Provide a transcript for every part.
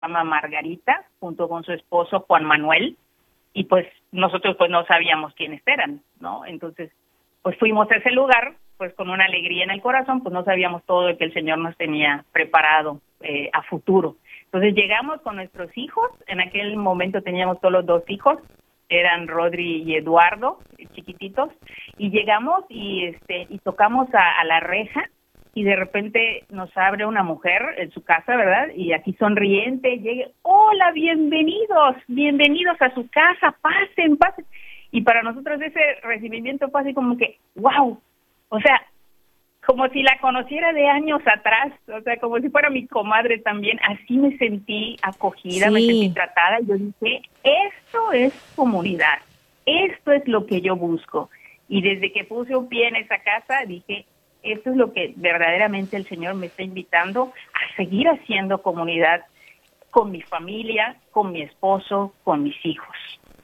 llama Margarita, junto con su esposo Juan Manuel, y pues nosotros pues no sabíamos quiénes eran, ¿no? Entonces, pues fuimos a ese lugar, pues con una alegría en el corazón, pues no sabíamos todo lo que el Señor nos tenía preparado a futuro. Entonces llegamos con nuestros hijos, en aquel momento teníamos solo 2 hijos, eran Rodri y Eduardo, chiquititos, y llegamos y tocamos a la reja, y de repente nos abre una mujer en su casa, ¿verdad? Y aquí sonriente, llega, hola, bienvenidos a su casa, pasen. Y para nosotros ese recibimiento fue así como que, wow, o sea, como si la conociera de años atrás, o sea, como si fuera mi comadre también, así me sentí acogida, Sí. me sentí tratada, y yo dije, esto es comunidad, esto es lo que yo busco. Y desde que puse un pie en esa casa, dije, esto es lo que verdaderamente el Señor me está invitando a seguir haciendo comunidad con mi familia, con mi esposo, con mis hijos.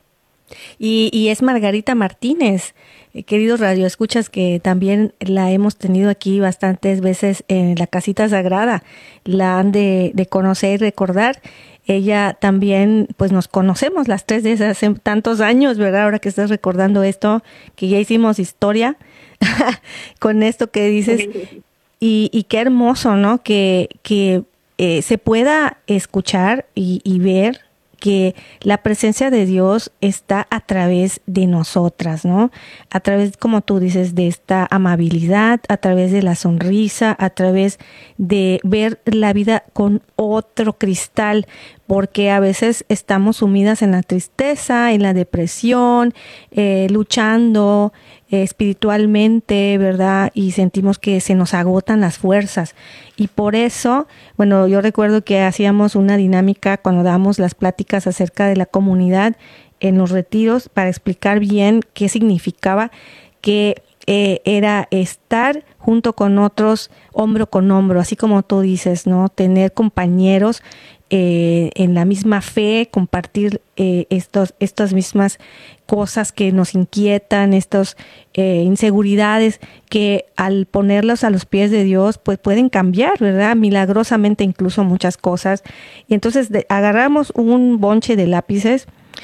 Y es Margarita Martínez, queridos radioescuchas, que también la hemos tenido aquí bastantes veces en la Casita Sagrada. La han de conocer y recordar. Ella también, pues nos conocemos las 3 desde hace tantos años, ¿verdad? Ahora que estás recordando esto, que ya hicimos historia con esto que dices. Y qué hermoso, ¿no? Que se pueda escuchar y ver que la presencia de Dios está a través de nosotras, ¿no? A través, como tú dices, de esta amabilidad, a través de la sonrisa, a través de ver la vida con otro cristal, porque a veces estamos sumidas en la tristeza, en la depresión, luchando espiritualmente, ¿verdad? Y sentimos que se nos agotan las fuerzas. Y por eso, bueno, yo recuerdo que hacíamos una dinámica cuando dábamos las pláticas acerca de la comunidad en los retiros para explicar bien qué significaba, que era estar junto con otros, hombro con hombro, así como tú dices, ¿no? Tener compañeros en la misma fe, compartir estas mismas cosas que nos inquietan, estas inseguridades que al ponerlas a los pies de Dios, pues pueden cambiar, ¿verdad? Milagrosamente incluso muchas cosas. Y entonces agarramos un bonche de lápices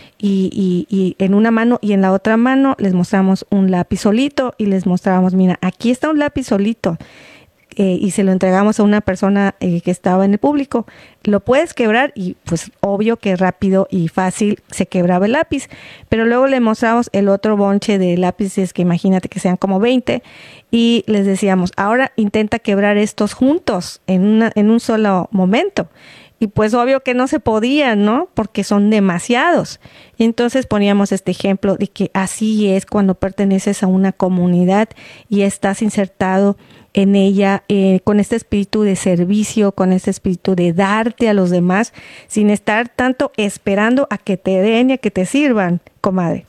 y en una mano y en la otra mano les mostramos un lápiz solito y les mostrábamos, mira, aquí está un lápiz solito. Y se lo entregamos a una persona que estaba en el público. Lo puedes quebrar y pues obvio que rápido y fácil se quebraba el lápiz, pero luego le mostramos el otro bonche de lápices que imagínate que sean como 20 y les decíamos, ahora intenta quebrar estos juntos en un solo momento. Y pues obvio que no se podía, ¿no? Porque son demasiados. Y entonces poníamos este ejemplo de que así es cuando perteneces a una comunidad y estás insertado en ella con este espíritu de servicio, con este espíritu de darte a los demás, sin estar tanto esperando a que te den y a que te sirvan, comadre.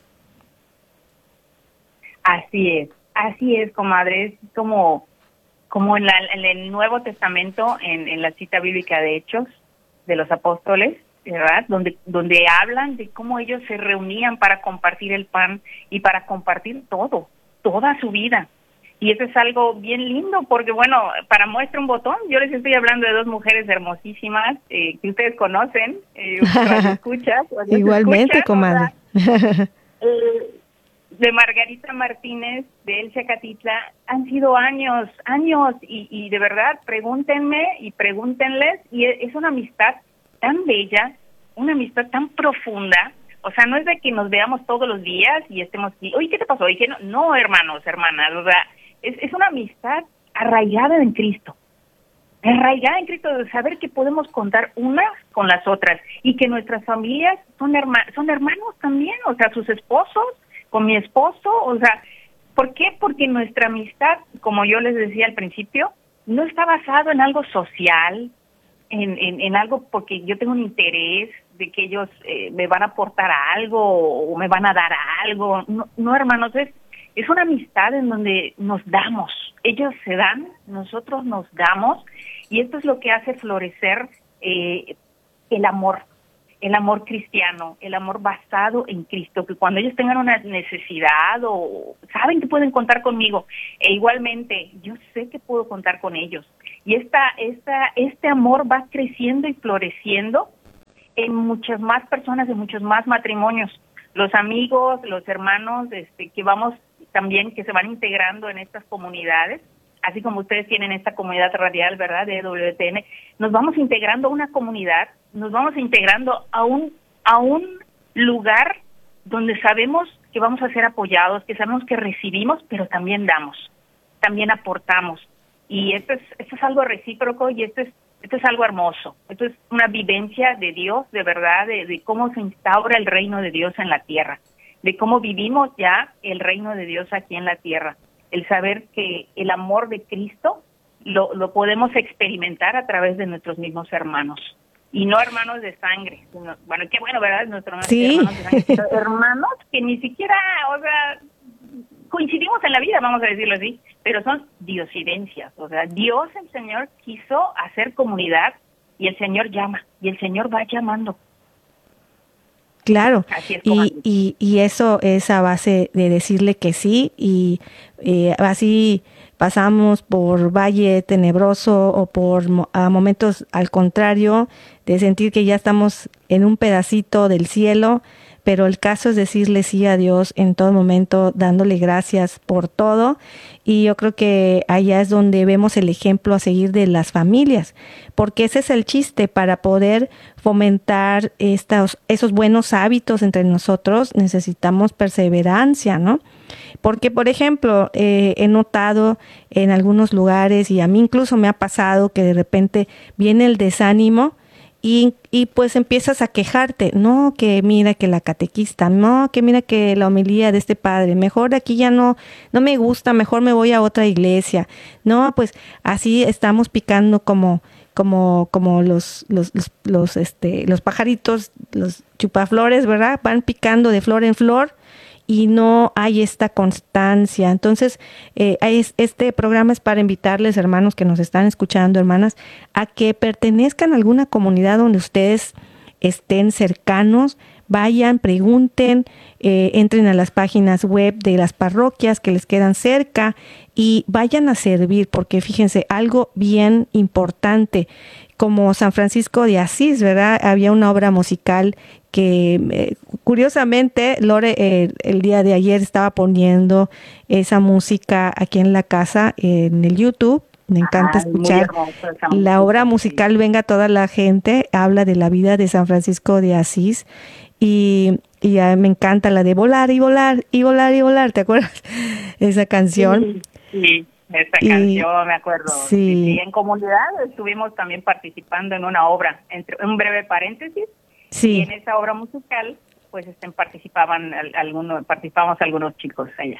Así es, comadre. Es como en el Nuevo Testamento, en la cita bíblica de Hechos de los apóstoles, ¿verdad? Donde hablan de cómo ellos se reunían para compartir el pan y para compartir toda su vida. Y eso es algo bien lindo, porque bueno, para muestra un botón, yo les estoy hablando de 2 mujeres hermosísimas que ustedes conocen, escuchas. Igualmente, comadre. De Margarita Martínez, de Elsia Catitla, han sido años, y de verdad, pregúntenme y pregúntenles, y es una amistad tan bella, una amistad tan profunda. O sea, no es de que nos veamos todos los días y estemos aquí, oye, ¿qué te pasó? Oye, no, hermanos, hermanas, o sea, es una amistad arraigada en Cristo, de saber que podemos contar unas con las otras, y que nuestras familias son hermanos también, o sea, sus esposos, con mi esposo, o sea, ¿por qué? Porque nuestra amistad, como yo les decía al principio, no está basado en algo social, en algo porque yo tengo un interés de que ellos me van a aportar algo o me van a dar algo. No, hermanos, es una amistad en donde nos damos. Ellos se dan, nosotros nos damos, y esto es lo que hace florecer el amor cristiano, el amor basado en Cristo, que cuando ellos tengan una necesidad o saben que pueden contar conmigo, e igualmente yo sé que puedo contar con ellos. Y este amor va creciendo y floreciendo en muchas más personas, en muchos más matrimonios. Los amigos, los hermanos, que vamos también, que se van integrando en estas comunidades, así como ustedes tienen esta comunidad radial, ¿verdad?, de WTN, nos vamos integrando a una comunidad, nos vamos integrando a un lugar donde sabemos que vamos a ser apoyados, que sabemos que recibimos, pero también damos, también aportamos. Y esto es algo recíproco y esto es algo hermoso. Esto es una vivencia de Dios, de verdad, de cómo se instaura el reino de Dios en la tierra, de cómo vivimos ya el reino de Dios aquí en la tierra. El saber que el amor de Cristo lo podemos experimentar a través de nuestros mismos hermanos. Y no hermanos de sangre. Sino, bueno, qué bueno, ¿verdad? Nuestros sí. hermanos de sangre. Pero hermanos que ni siquiera, o sea, coincidimos en la vida, vamos a decirlo así, pero son diosidencias. O sea, Dios, el Señor, quiso hacer comunidad y el Señor llama, y el Señor va llamando. Claro, y eso es a base de decirle que sí, y así pasamos por valle tenebroso o por momentos al contrario, de sentir que ya estamos en un pedacito del cielo, pero el caso es decirle sí a Dios en todo momento, dándole gracias por todo. Y yo creo que allá es donde vemos el ejemplo a seguir de las familias, porque ese es el chiste. Para poder fomentar esos buenos hábitos entre nosotros, necesitamos perseverancia, ¿no? Porque, por ejemplo, he notado en algunos lugares, y a mí incluso me ha pasado, que de repente viene el desánimo, y pues empiezas a quejarte, no, que mira que la catequista, no, que mira que la homilía de este padre, mejor aquí ya no me gusta, mejor me voy a otra iglesia. No, pues así estamos picando como los pajaritos, los chupaflores, ¿verdad? Van picando de flor en flor y no hay esta constancia. Entonces, este programa es para invitarles, hermanos que nos están escuchando, hermanas, a que pertenezcan a alguna comunidad donde ustedes estén cercanos, vayan, pregunten, entren a las páginas web de las parroquias que les quedan cerca y vayan a servir, porque fíjense, algo bien importante, como San Francisco de Asís, ¿verdad? Había una obra musical que curiosamente Lore el día de ayer estaba poniendo esa música aquí en la casa, en el YouTube. Me encanta escuchar la obra musical, Venga toda la gente, habla de la vida de San Francisco de Asís y me encanta la de volar y volar y volar y volar, ¿te acuerdas? Esa canción. Sí. Esta canción, me acuerdo. Sí. Y en comunidad estuvimos también participando en una obra, entre un breve paréntesis, sí. Y en esa obra musical, pues participábamos algunos chicos allá.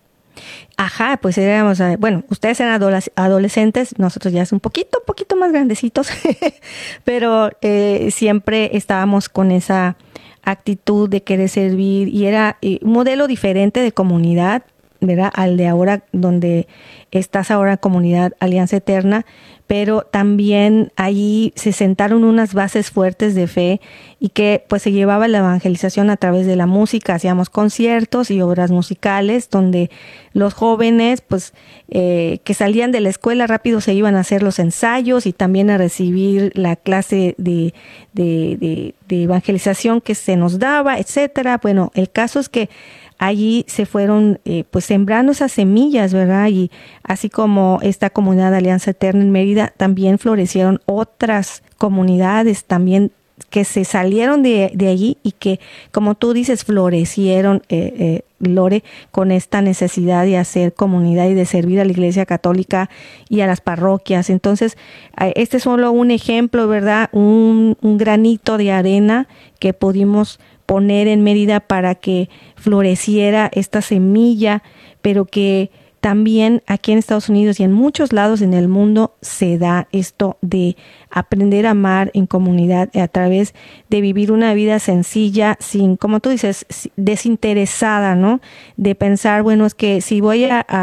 Ajá, pues éramos, bueno, ustedes eran adolescentes, nosotros ya es un poquito más grandecitos, pero siempre estábamos con esa actitud de querer servir y era un modelo diferente de comunidad, ¿verdad? Al de ahora, donde estás ahora, Comunidad Alianza Eterna, pero también allí se sentaron unas bases fuertes de fe y que pues se llevaba la evangelización a través de la música. Hacíamos conciertos y obras musicales donde los jóvenes pues que salían de la escuela rápido se iban a hacer los ensayos y también a recibir la clase de evangelización que se nos daba, etcétera. Bueno, el caso es que allí se fueron pues sembrando esas semillas, ¿verdad? Y así como esta comunidad de Alianza Eterna en Mérida, también florecieron otras comunidades también que se salieron de allí y que, como tú dices, florecieron, Lore, con esta necesidad de hacer comunidad y de servir a la Iglesia Católica y a las parroquias. Entonces, este es solo un ejemplo, ¿verdad? Un granito de arena que pudimos poner en Mérida para que floreciera esta semilla, pero que también aquí en Estados Unidos y en muchos lados en el mundo se da esto de aprender a amar en comunidad a través de vivir una vida sencilla, sin, como tú dices, desinteresada, ¿no? De pensar, bueno, es que si voy a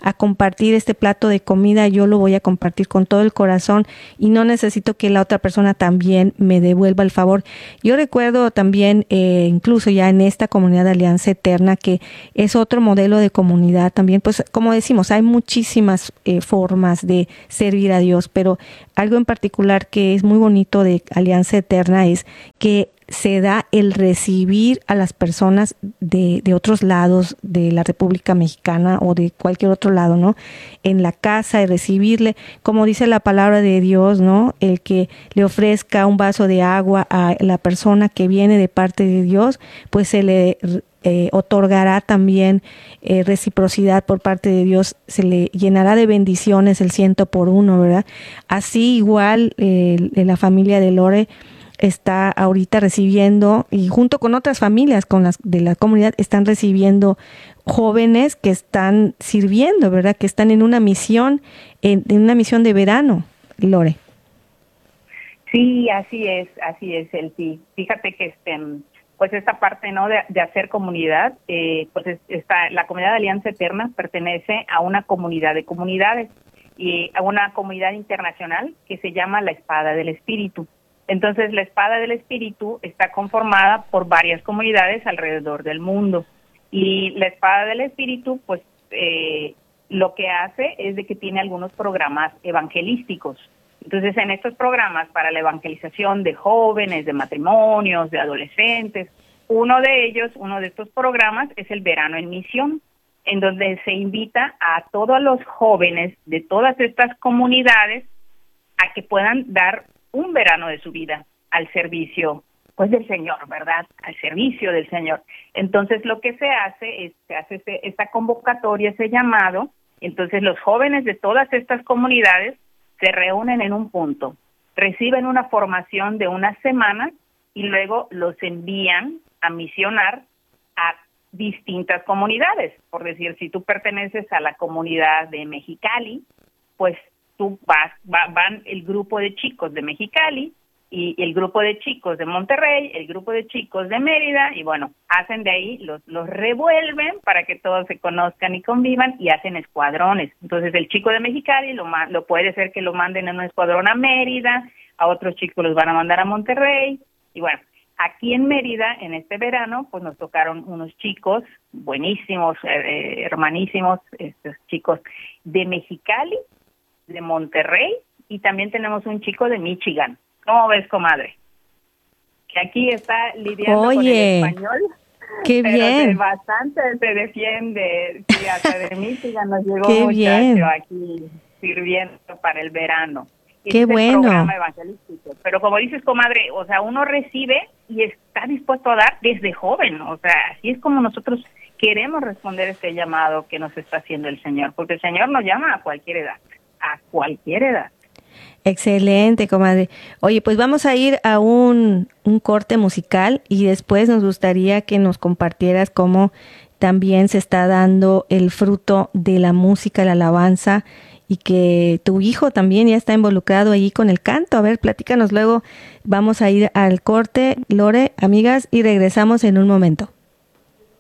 a compartir este plato de comida, yo lo voy a compartir con todo el corazón y no necesito que la otra persona también me devuelva el favor. Yo recuerdo también, incluso ya en esta comunidad de Alianza Eterna, que es otro modelo de comunidad también, pues como decimos, hay muchísimas formas de servir a Dios, pero algo en particular que es muy bonito de Alianza Eterna es que se da el recibir a las personas de otros lados de la República Mexicana o de cualquier otro lado, ¿no? En la casa y recibirle, como dice la palabra de Dios, ¿no? El que le ofrezca un vaso de agua a la persona que viene de parte de Dios, pues se le otorgará también reciprocidad por parte de Dios, se le llenará de bendiciones el 100 por 1, ¿verdad? Así igual la familia de Lore está ahorita recibiendo, y junto con otras familias con las de la comunidad, están recibiendo jóvenes que están sirviendo, ¿verdad? Que están en una misión, en una misión de verano, Lore. Sí, así es, Elsie. Fíjate que pues esta parte, ¿no?, de hacer comunidad, pues la comunidad de Alianza Eterna pertenece a una comunidad de comunidades y a una comunidad internacional que se llama la Espada del Espíritu. Entonces, la Espada del Espíritu está conformada por varias comunidades alrededor del mundo. Y la Espada del Espíritu, pues, lo que hace es de que tiene algunos programas evangelísticos. Entonces, en estos programas para la evangelización de jóvenes, de matrimonios, de adolescentes, uno de estos programas es el Verano en Misión, en donde se invita a todos los jóvenes de todas estas comunidades a que puedan dar un verano de su vida al servicio, pues, del Señor, ¿verdad? Al servicio del Señor. Entonces, lo que se hace es, esta convocatoria, ese llamado. Entonces, los jóvenes de todas estas comunidades se reúnen en un punto, reciben una formación de una semana y luego los envían a misionar a distintas comunidades. Por decir, si tú perteneces a la comunidad de Mexicali, pues tú van el grupo de chicos de Mexicali y el grupo de chicos de Monterrey, el grupo de chicos de Mérida, y bueno, hacen de ahí, los revuelven para que todos se conozcan y convivan y hacen escuadrones. Entonces el chico de Mexicali lo puede ser que lo manden en un escuadrón a Mérida, a otros chicos los van a mandar a Monterrey, y bueno, aquí en Mérida, en este verano, pues nos tocaron unos chicos buenísimos, hermanísimos, estos chicos de Mexicali, de Monterrey, y también tenemos un chico de Michigan. ¿Cómo ves, comadre? Que aquí está lidiando con el español. ¡Qué bien! Bastante se defiende. Sí, hasta de Michigan nos llegó ¡Qué un muchacho bien! aquí sirviendo para el verano. ¡Qué bueno! El programa evangelístico. Pero como dices, comadre, o sea, uno recibe y está dispuesto a dar desde joven. O sea, así es como nosotros queremos responder este llamado que nos está haciendo el Señor. Porque el Señor nos llama a cualquier edad. A cualquier edad. Excelente, comadre. Oye, pues vamos a ir a un corte musical y después nos gustaría que nos compartieras cómo también se está dando el fruto de la música, la alabanza, y que tu hijo también ya está involucrado allí con el canto. A ver, platícanos luego. Vamos a ir al corte, Lore, amigas, y regresamos en un momento.